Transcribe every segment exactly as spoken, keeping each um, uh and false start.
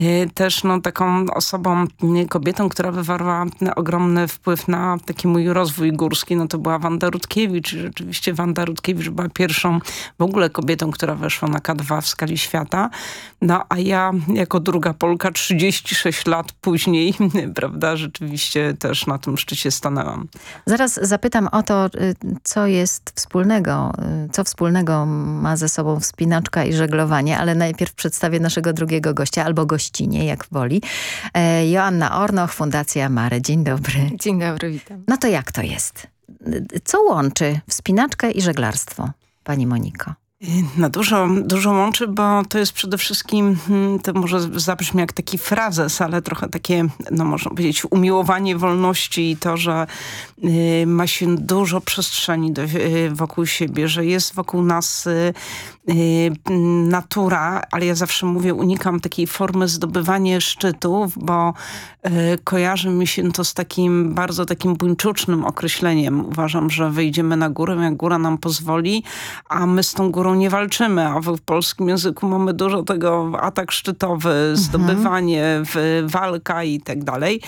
też no, taką osobą, kobietą, która wywarła ogromny wpływ na taki mój rozwój górski, no to była Wanda Rutkiewicz. Rzeczywiście Wanda Rutkiewicz była pierwszą w ogóle kobietą, która weszła na K dwa w skali świata. No a ja jako druga Polka trzydzieści sześć lat później, prawda, rzeczywiście też na tym szczycie stanęłam. Zaraz zapytam o to, co jest wspólnego, co wspólnego ma ze sobą wspinaczka i żeglowanie, ale najpierw przedstawię naszego drugiego gościa, albo gościnie, jak woli. Joanna Ornoch, Fundacja Mare. Dzień dobry. Dzień dobry, witam. No to jak to jest? Co łączy wspinaczkę i żeglarstwo, pani Moniko? No dużo, dużo łączy, bo to jest przede wszystkim, to może zabrzmi jak taki frazes, ale trochę takie, no można powiedzieć, umiłowanie wolności i to, że y, ma się dużo przestrzeni do, y, wokół siebie, że jest wokół nas y, y, natura, ale ja zawsze mówię, unikam takiej formy zdobywania szczytów, bo y, kojarzy mi się to z takim bardzo takim buńczucznym określeniem. Uważam, że wejdziemy na górę, jak góra nam pozwoli, a my z tą górą nie walczymy, a w polskim języku mamy dużo tego, atak szczytowy, zdobywanie, w, walka i tak dalej.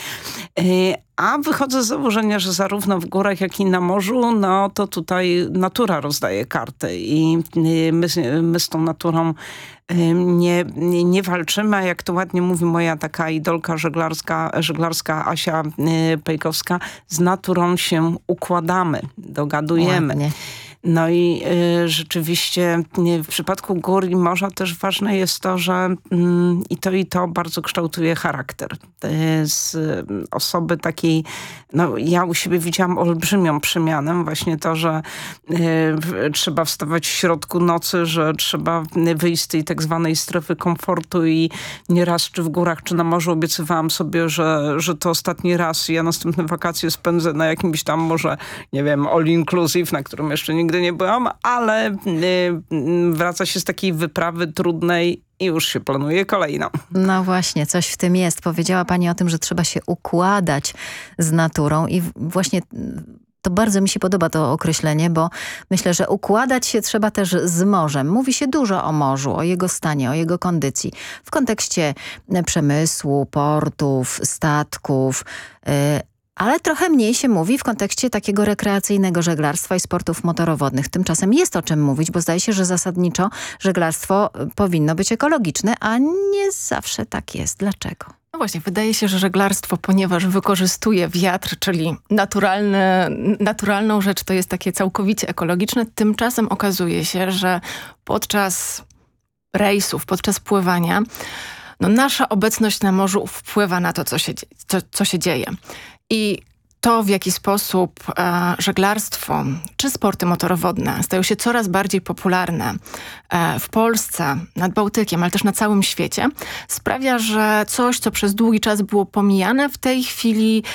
A wychodzę z założenia, że zarówno w górach, jak i na morzu, no to tutaj natura rozdaje karty i my, my z tą naturą nie, nie, nie walczymy, a jak to ładnie mówi moja taka idolka żeglarska, żeglarska Asia Pejkowska, z naturą się układamy, dogadujemy. Ładnie. No i y, rzeczywiście y, w przypadku gór i morza też ważne jest to, że y, i to i to bardzo kształtuje charakter. Y, z y, osoby takiej, no ja u siebie widziałam olbrzymią przemianę. Właśnie to, że y, trzeba wstawać w środku nocy, że trzeba wyjść z tej tak zwanej strefy komfortu i nieraz czy w górach, czy na morzu obiecywałam sobie, że, że to ostatni raz ja następne wakacje spędzę na jakimś tam może, nie wiem, all inclusive, na którym jeszcze nigdy nie byłam, ale y, wraca się z takiej wyprawy trudnej i już się planuje kolejną. No właśnie, coś w tym jest. Powiedziała pani o tym, że trzeba się układać z naturą i właśnie to bardzo mi się podoba to określenie, bo myślę, że układać się trzeba też z morzem. Mówi się dużo o morzu, o jego stanie, o jego kondycji. W kontekście przemysłu, portów, statków, yy, ale trochę mniej się mówi w kontekście takiego rekreacyjnego żeglarstwa i sportów motorowodnych. Tymczasem jest o czym mówić, bo zdaje się, że zasadniczo żeglarstwo powinno być ekologiczne, a nie zawsze tak jest. Dlaczego? No właśnie, wydaje się, że żeglarstwo, ponieważ wykorzystuje wiatr, czyli naturalne, naturalną rzecz, to jest takie całkowicie ekologiczne. Tymczasem okazuje się, że podczas rejsów, podczas pływania, no nasza obecność na morzu wpływa na to, co się, co, co się dzieje. I to, w jaki sposób e, żeglarstwo czy sporty motorowodne stają się coraz bardziej popularne e, w Polsce, nad Bałtykiem, ale też na całym świecie, sprawia, że coś, co przez długi czas było pomijane, w tej chwili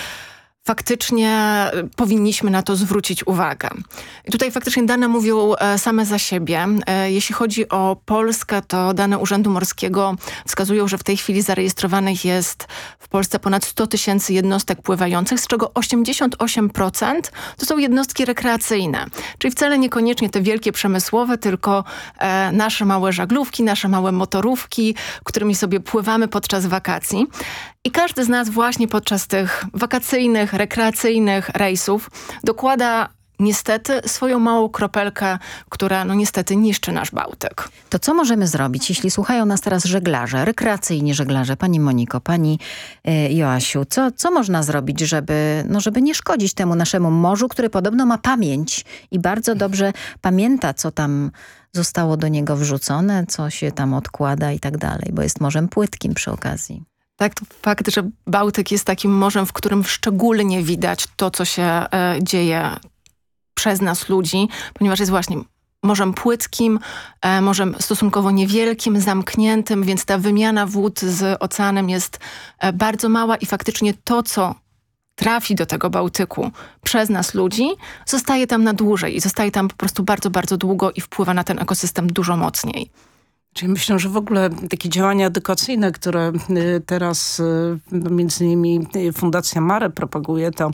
faktycznie powinniśmy na to zwrócić uwagę. I tutaj faktycznie dane mówią same za siebie. Jeśli chodzi o Polskę, to dane Urzędu Morskiego wskazują, że w tej chwili zarejestrowanych jest w Polsce ponad sto tysięcy jednostek pływających, z czego osiemdziesiąt osiem procent to są jednostki rekreacyjne. Czyli wcale niekoniecznie te wielkie przemysłowe, tylko e, nasze małe żaglówki, nasze małe motorówki, którymi sobie pływamy podczas wakacji. I każdy z nas właśnie podczas tych wakacyjnych, rekreacyjnych rejsów dokłada niestety swoją małą kropelkę, która no niestety niszczy nasz Bałtyk. To co możemy zrobić, jeśli słuchają nas teraz żeglarze, rekreacyjni żeglarze, pani Moniko, pani y, Joasiu, co, co można zrobić, żeby, no, żeby nie szkodzić temu naszemu morzu, które podobno ma pamięć i bardzo dobrze pamięta, co tam zostało do niego wrzucone, co się tam odkłada i tak dalej, bo jest morzem płytkim przy okazji. Tak, to fakt, że Bałtyk jest takim morzem, w którym szczególnie widać to, co się e, dzieje przez nas ludzi, ponieważ jest właśnie morzem płytkim, e, morzem stosunkowo niewielkim, zamkniętym, więc ta wymiana wód z oceanem jest e, bardzo mała i faktycznie to, co trafi do tego Bałtyku przez nas ludzi, zostaje tam na dłużej i zostaje tam po prostu bardzo, bardzo długo i wpływa na ten ekosystem dużo mocniej. Czyli myślę, że w ogóle takie działania edukacyjne, które teraz no między innymi Fundacja Mare propaguje, to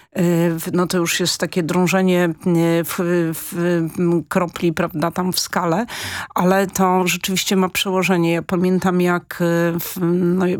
no to już jest takie drążenie w, w kropli, prawda, tam w skale, ale to rzeczywiście ma przełożenie. Ja pamiętam, jak w, no,